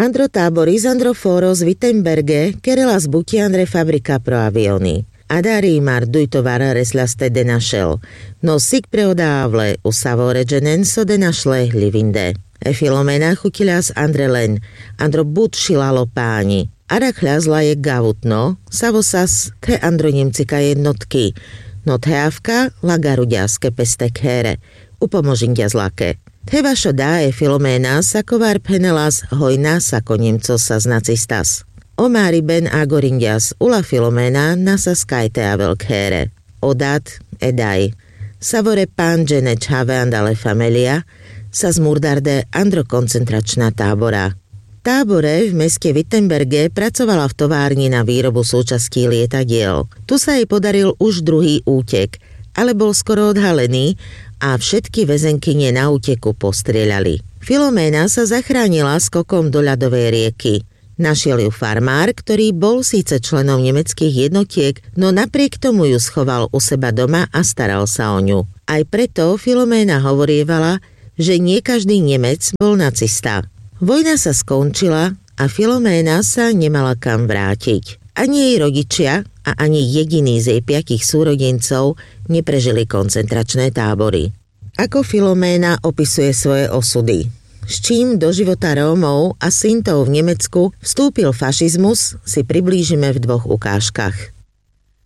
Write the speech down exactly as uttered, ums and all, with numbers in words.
Androtáboris androforos Wittenberge kerelas butiandre fabrica pro avioni. Adari marduitovar reslaste de našel, no sig preodávle u savoregenenso de našle hlivinde. E Filomena chutilas andrelen, androbut šilalo páni. Arachľazla je gavutno, savosas te andronimcika jednotky, no teavka lagaruďaske peste khere, upomožindia zlake. Te vašo dáje Filoména sakovar penelas hojna sakonimco sa znacistas. Omári ben agorindias ula Filoména nasa skajte a velkhere. Odat edaj. Savore pán džene čave andale familia sa zmurdarde androkoncentračná tábora. V tábore v meste Wittenberge pracovala v továrni na výrobu súčastí lietadiel. Tu sa jej podaril už druhý útek, ale bol skoro odhalený a všetky väzenkyne na úteku postrieľali. Filoména sa zachránila skokom do ľadovej rieky. Našiel ju farmár, ktorý bol síce členom nemeckých jednotiek, no napriek tomu ju schoval u seba doma a staral sa o ňu. Aj preto Filoména hovorievala, že nie každý Nemec bol nacista. Vojna sa skončila a Filoména sa nemala kam vrátiť. Ani jej rodičia a ani jediný z jej piatich súrodencov neprežili koncentračné tábory. Ako Filoména opisuje svoje osudy? S čím do života Rómov a Sintov v Nemecku vstúpil fašizmus, si priblížime v dvoch ukážkach.